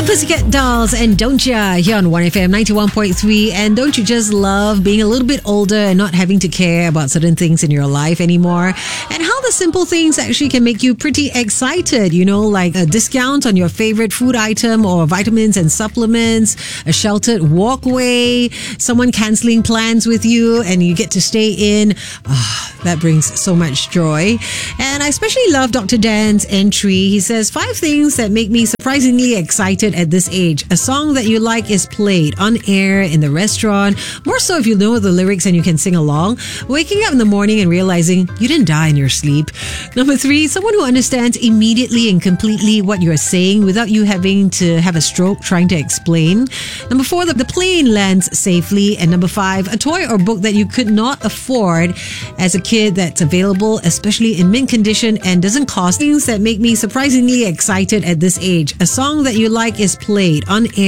Pussycat Dolls and Don't Ya here on 1FM 91.3. And don't you just love being a little bit older and not having to care about certain things in your life anymore? And how the simple things actually can make you pretty excited, you know, like a discount on your favorite food item or vitamins and supplements, a sheltered walkway, someone cancelling plans with you and you get to stay in. That brings so much joy. And I especially love Dr. Dan's entry. He says, 5 things that make me surprisingly excited at this age. A song that you like is played on air, in the restaurant, more so if you know the lyrics and you can sing along. Waking up in the morning and realizing you didn't die in your sleep. Number 3, someone who understands immediately and completely what you're saying without you having to have a stroke trying to explain. Number 4, the plane lands safely. And number 5, a toy or book that you could not afford as a kid that's available, especially in mint condition and doesn't cost. Things that make me surprisingly excited at this age. A song that you like is played on air.